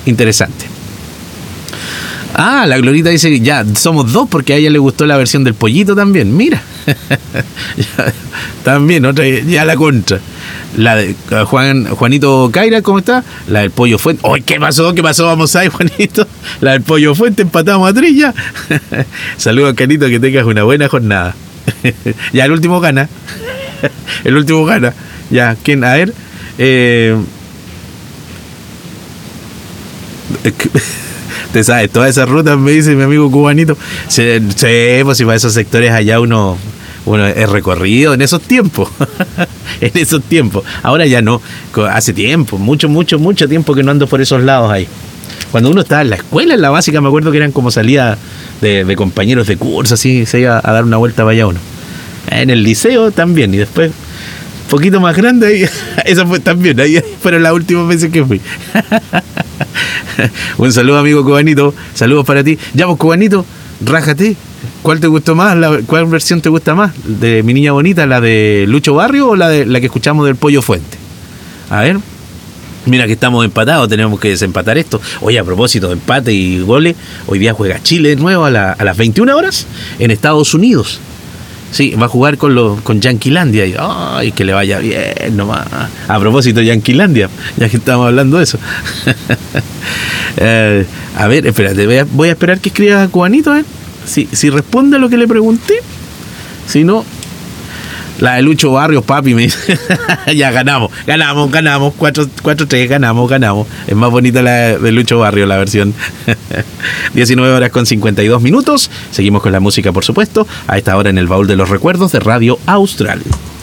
interesante. Ah, la Glorita dice, ya, somos dos porque a ella le gustó la versión del pollito también. Mira. Ya, también, otra, ya la contra. La de Juanito Caira, ¿cómo está? La del Pollo Fuente. ¡Ay, qué pasó! ¿Qué pasó? Vamos ahí, Juanito. La del Pollo Fuente, empatamos a 3 ya. Saludos, Canito, que tengas una buena jornada. Ya, el último gana. El último gana. Ya, ¿quién? A ver. Te sabes, todas esas rutas, me dice mi amigo cubanito. Sí, pues si para esos sectores allá uno es recorrido en esos tiempos. En esos tiempos. Ahora ya no. Hace tiempo, mucho tiempo que no ando por esos lados ahí. Cuando uno estaba en la escuela, en la básica, me acuerdo que eran como salida de compañeros de curso, así se iba a dar una vuelta para allá uno. En el liceo también, y después, poquito más grande, ahí, eso fue también, ahí fueron las últimas veces que fui. Un saludo, amigo cubanito, saludos para ti. Ya, pues, cubanito, rájate. ¿Cuál te gustó más? ¿Cuál versión te gusta más? ¿De Mi Niña Bonita, la de Lucho Barrio o la que escuchamos del Pollo Fuente? A ver. Mira que estamos empatados, tenemos que desempatar esto. Oye, a propósito de empate y goles, hoy día juega Chile de nuevo a las 21 horas en Estados Unidos. Sí, va a jugar con Yanquilandia. Ay, que le vaya bien nomás. A propósito de Yanquilandia, ya que estamos hablando de eso. A ver, espérate, voy a esperar que escriba Cubanito, a ver. Si responde a lo que le pregunté. Si no, la de Lucho Barrios, papi, me dice. Ya ganamos. 4-3, ganamos. Es más bonita la de Lucho Barrios, la versión. 19 horas con 52 minutos. Seguimos con la música, por supuesto, a esta hora en el baúl de los recuerdos de Radio Austral.